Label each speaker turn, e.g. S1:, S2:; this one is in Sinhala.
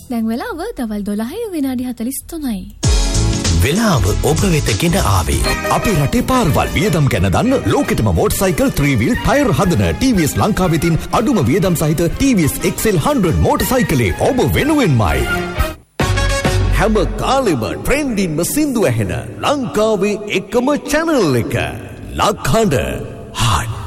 S1: දැන් වෙලාව දවල් 12 විනාඩි 43යි.
S2: වෙලාව ඔබ වෙත ගෙන ආවේ
S3: අපේ රටේ පාරවල් වියදම් ගැන දන්න ලෝකෙටම මෝටර්සයිකල් 3 wheel ටයර් හදන TVS ලංකාවෙතින් අඩුම වියදම් සහිත TVS XL 100 මෝටර්සයිකලේ ඔබ වෙනුවෙන්මයි. හැම කාලෙම ට්‍රෙන්ඩින්ම සින්දු ඇහෙන ලංකාවේ එකම channel එක ලක්හඬ hot